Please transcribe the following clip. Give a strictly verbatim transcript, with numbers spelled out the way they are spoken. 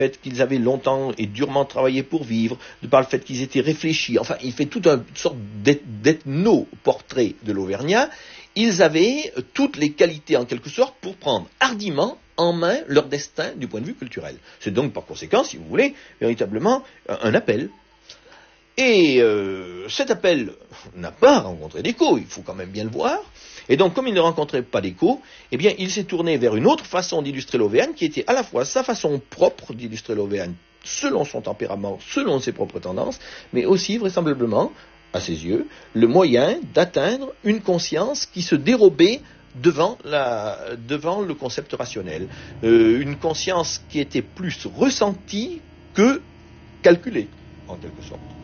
fait qu'ils avaient longtemps et durement travaillé pour vivre, de par le fait qu'ils étaient réfléchis. Enfin, il fait toute une sorte d'ethno-portrait de l'Auvergnat. Ils avaient toutes les qualités, en quelque sorte, pour prendre hardiment en main leur destin du point de vue culturel. C'est donc, par conséquent, si vous voulez, véritablement un appel. Et euh, cet appel n'a pas rencontré d'écho, il faut quand même bien le voir. Et donc, comme il ne rencontrait pas d'écho, eh bien, il s'est tourné vers une autre façon d'illustrer l'Auvergne, qui était à la fois sa façon propre d'illustrer l'Auvergne, selon son tempérament, selon ses propres tendances, mais aussi, vraisemblablement, à ses yeux, le moyen d'atteindre une conscience qui se dérobait devant, la, devant le concept rationnel. Euh, une conscience qui était plus ressentie que calculée, en quelque sorte.